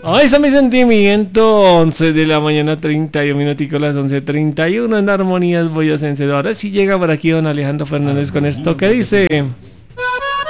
Ahí está mi sentimiento, 11 de la mañana, 31 minuticos, las 11:31 en Armonías Boyacense. Ahora sí llega por aquí don Alejandro Fernández con esto que dice...